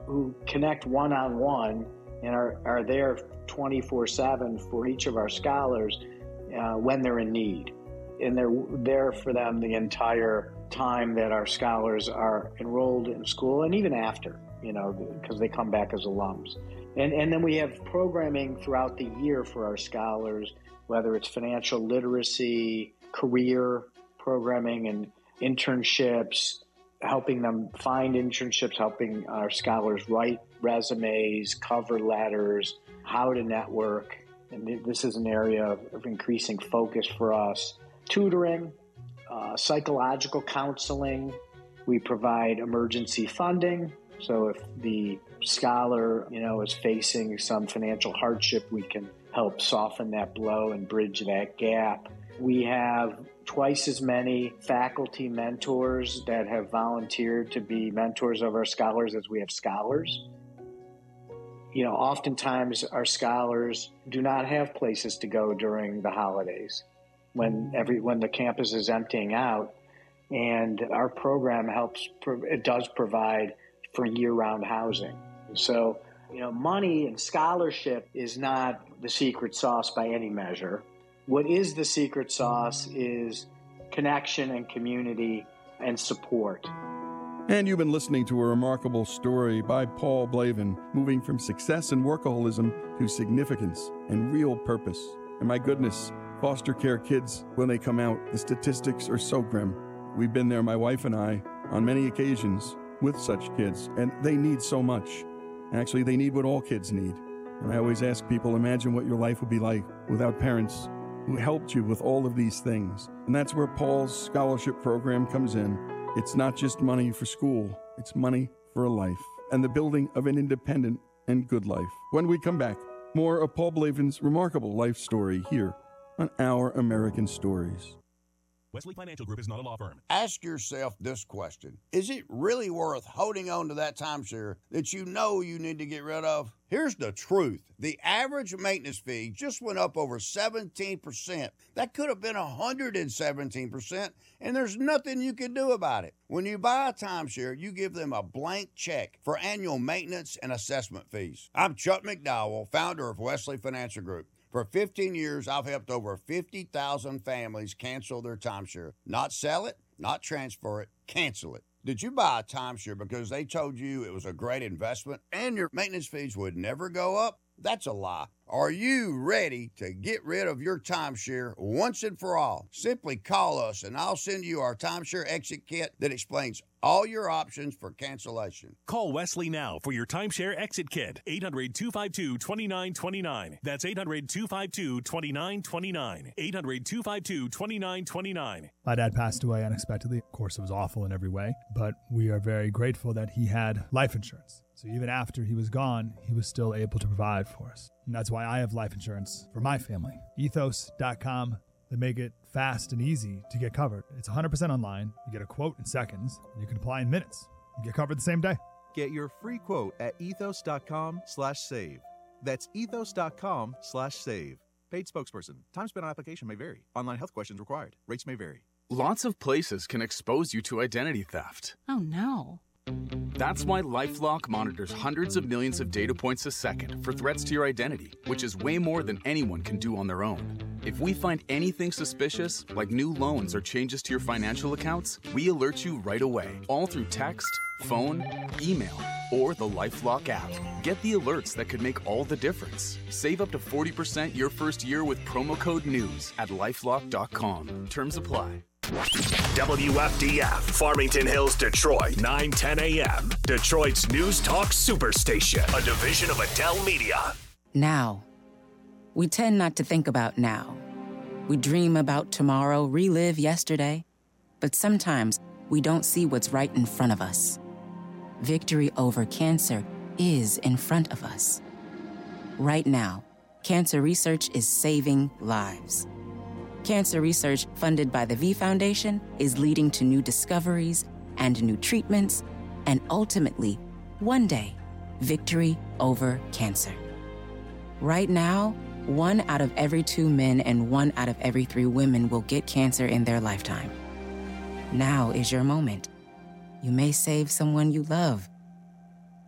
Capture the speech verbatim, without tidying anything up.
who connect one-on-one and are, are there twenty-four seven for each of our scholars uh, when they're in need. And they're there for them the entire time that our scholars are enrolled in school, and even after, you know, because they come back as alums. And, and then we have programming throughout the year for our scholars, whether it's financial literacy, career programming, and internships, helping them find internships, helping our scholars write resumes, cover letters, how to network. And this is an area of, of increasing focus for us. Tutoring, uh, psychological counseling. We provide emergency funding. So if the scholar, you know, is facing some financial hardship, we can help soften that blow and bridge that gap. We have twice as many faculty mentors that have volunteered to be mentors of our scholars as we have scholars. You know, oftentimes our scholars do not have places to go during the holidays when every when the campus is emptying out, and our program helps. It does provide for year-round housing. So, you know, money and scholarship is not the secret sauce by any measure. What is the secret sauce is connection and community and support. And you've been listening to a remarkable story by Paul Blavin, moving from success and workaholism to significance and real purpose. And my goodness, foster care kids, when they come out, the statistics are so grim. We've been there, my wife and I, on many occasions with such kids, and they need so much. Actually, they need what all kids need. And I always ask people, imagine what your life would be like without parents who helped you with all of these things. And that's where Paul's scholarship program comes in. It's not just money for school, it's money for a life and the building of an independent and good life. When we come back, more of Paul Blavin's remarkable life story here on Our American Stories. Wesley Financial Group is not a law firm. Ask yourself this question. Is it really worth holding on to that timeshare that you know you need to get rid of? Here's the truth. The average maintenance fee just went up over seventeen percent. That could have been one hundred seventeen percent, and there's nothing you can do about it. When you buy a timeshare, you give them a blank check for annual maintenance and assessment fees. I'm Chuck McDowell, founder of Wesley Financial Group. For fifteen years, I've helped over fifty thousand families cancel their timeshare. Not sell it, not transfer it, cancel it. Did you buy a timeshare because they told you it was a great investment and your maintenance fees would never go up? That's a lie. Are you ready to get rid of your timeshare once and for all? Simply call us and I'll send you our timeshare exit kit that explains all your options for cancellation. Call Wesley now for your timeshare exit kit. eight hundred, two five two, two nine two nine. That's eight hundred, two five two, two nine two nine. eight hundred, two five two, two nine two nine. My dad passed away unexpectedly. Of course, it was awful in every way, but we are very grateful that he had life insurance. So even after he was gone, he was still able to provide for us. And that's why I have life insurance for my family. ethos dot com. They make it fast and easy to get covered. It's one hundred percent online. You get a quote in seconds, and you can apply in minutes. You get covered the same day. Get your free quote at ethos dot com slash save. That's ethos dot com slash save. Paid spokesperson. Time spent on application may vary. Online health questions required. Rates may vary. Lots of places can expose you to identity theft. Oh, no. That's why LifeLock monitors hundreds of millions of data points a second for threats to your identity, which is way more than anyone can do on their own. If we find anything suspicious, like new loans or changes to your financial accounts, we alert you right away, all through text, phone, email, or the LifeLock app. Get the alerts that could make all the difference. Save up to forty percent your first year with promo code NEWS at lifelock dot com. Terms apply. W F D F, Farmington Hills, Detroit, nine ten a.m. Detroit's News Talk Superstation, a division of Adele Media. Now. We tend not to think about now. We dream about tomorrow, relive yesterday. But sometimes we don't see what's right in front of us. Victory over cancer is in front of us. Right now, cancer research is saving lives. Cancer research funded by the V Foundation is leading to new discoveries and new treatments, and ultimately, one day, victory over cancer. Right now, one out of every two men and one out of every three women will get cancer in their lifetime. Now is your moment. You may save someone you love.